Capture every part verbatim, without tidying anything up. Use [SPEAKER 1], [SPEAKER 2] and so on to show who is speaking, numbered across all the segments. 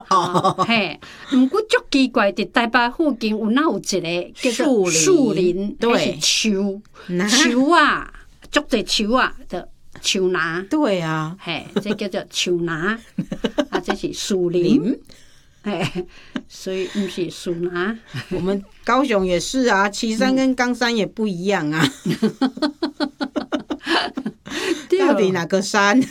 [SPEAKER 1] 哦，嘿，不过足奇怪，伫台北附近有哪有一个叫做树林，对，树树啊，足侪树啊的树林。对啊，嘿，这叫做树林，啊，这是树林。哎，所以不是树林。我们高雄也是啊，旗山跟冈山也不一样啊。到底哪个山？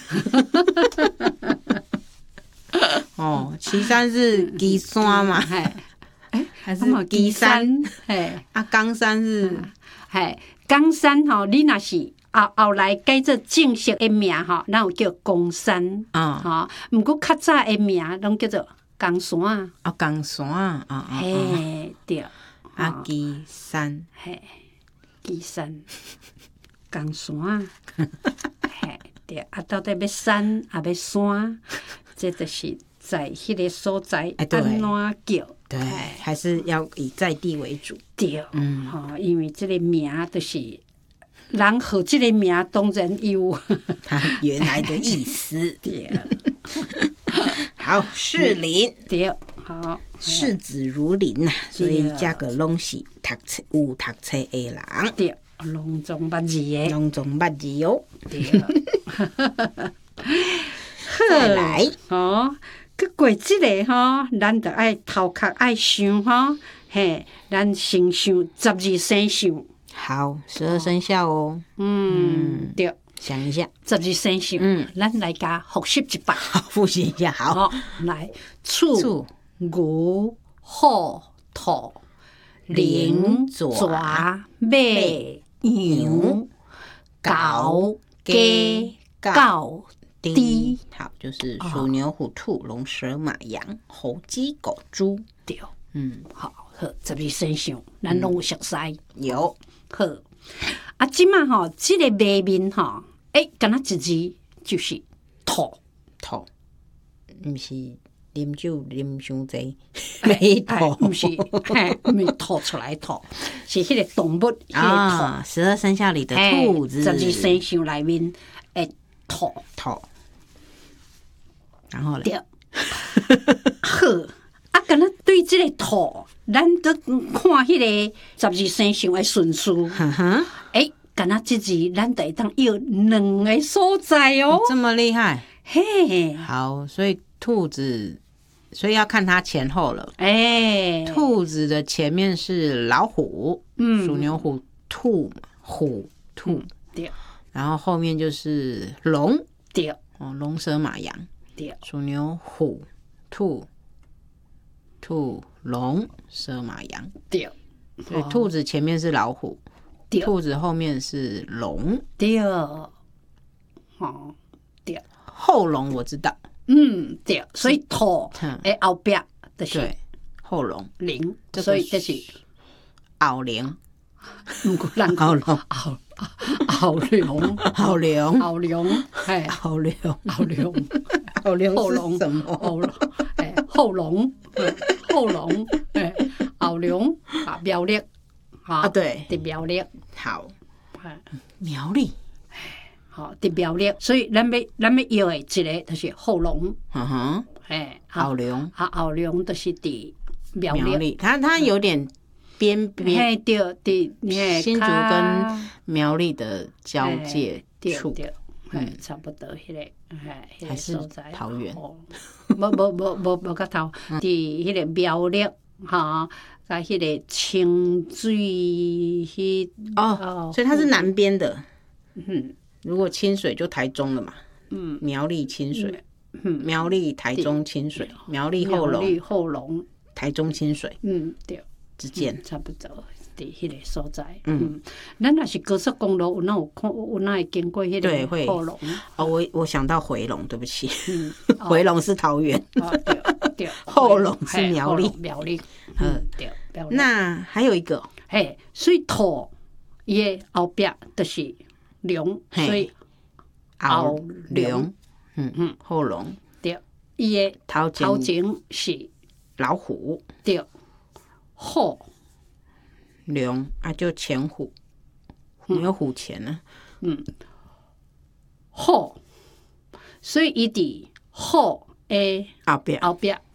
[SPEAKER 1] 哦，旗山是基山嘛？哎，还是基山？哎，啊，冈山是哎，冈山吼，你若是后后来改做正式的名吼，那有叫公山啊，哈，不过较早的名拢叫做。冈山啊，哦，冈山啊，啊啊，嘿，对，啊，基山，嘿，基山，冈山，嘿，对，啊，到底要山啊，要山，这就是在迄个所在安怎叫？对，还是要以在地为主。对，嗯，吼，因为这个名就是人和这个名，当然有它原来的意思。对。好，士林对，好，视子如林呐，所以加个拢是读册有读册的人，对，拢总捌字的，拢总捌字哦，对。再来哦，佮过即个吼，咱着爱头壳爱想吼，嘿，咱先想十二生肖。好，十二生肖哦，嗯，对。想一下，十二生肖，嗯，咱来甲复习一摆，复习一下，好，好来，鼠、牛、虎、兔、龙、蛇、马、羊、狗、鸡、狗、猪，好，就是鼠、牛、虎、兔、龙、蛇、马、羊、猴、鸡、狗、猪，对，嗯，好，好，十二生肖，咱拢有熟悉，有，好，啊，即马吼，即个卖面吼。哎，敢若一字就是兔，兔，毋是啉酒啉伤济，没兔，毋是，嘿，毋是吐出来兔，是迄个动物，迄个兔。十二生肖里的兔子，十二生肖里面诶兔，兔。然后咧，好，啊，敢若对即个兔，咱都看迄个十二生肖诶顺序，诶。敢若这字，咱得当有两个所在哦，这么厉害，嘿，好，所以兔子，所以要看它前后了，哎，兔子的前面是老虎，嗯，鼠牛虎兔虎兔，对，然后后面就是龙，对，哦，龙蛇马羊，对，鼠牛虎兔兔龙蛇马羊，对，所以兔子前面是老虎。兔子后面是龙，对，哦，对，后龙我知道，嗯，对，所以兔诶后边就是后龙灵，所以就是后灵，唔过人后龙后后龙后龙后龙，嘿，后龙后龙后龙后龙什么？后龙诶后龙后龙诶后龙啊苗栗。啊，对，伫苗栗好，苗栗好，伫苗栗，所以咱要咱要摇的一个就是后龙，嗯哼，哎，后龙，啊，后龙就是伫苗栗，它它有点边边，对，伫新竹跟苗栗的交界处，嗯，差不多迄个，哎，还是桃园，无无无无无个头，伫迄个苗栗哈。在迄个清水迄哦，所以它是南边的。嗯，如果清水就台中了嘛。嗯，苗栗清水，嗯，苗栗台中清水，苗栗后龙，苗栗后龙，台中清水。嗯，对，之间差不多伫迄个所在。嗯，咱若是高速公路，有哪有看有哪会经过迄个后龙？哦，我我想到回龙，对不起，嗯，回龙是桃园。哦，对对，后龙是苗栗，苗栗。嗯，对。那还有一个，嘿，所以兔伊的后边就是龙，所以后龙，嗯嗯，后龙，对，伊的头头前是老虎，对，后龙啊就前虎，没有虎钳呢，嗯，后，所以伊伫后的后边后边